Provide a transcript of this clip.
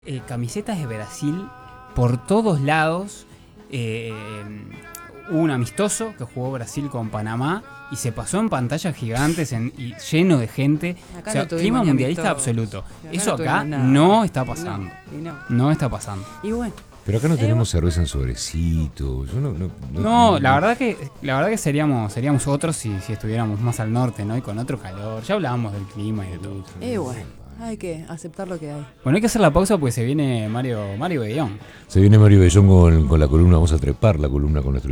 Camisetas de Brasil por todos lados. Hubo un amistoso que jugó Brasil con Panamá y se pasó en pantallas gigantes y lleno de gente. Acá O sea, no tuvimos clima ni mundialista amistosos. absoluto. Acá Eso no acá tuvimos nada. no está pasando. No. No está pasando. Y bueno. Pero acá no tenemos cerveza en sobrecito. Yo No, la verdad que seríamos otros si estuviéramos más al norte, ¿no? Y con otro calor. Ya hablábamos del clima y de todo. Bueno. Hay que aceptar lo que hay. Bueno, hay que hacer la pausa porque se viene Mario Bellón. Se viene Mario Bellón con la columna. Vamos a trepar la columna con nuestro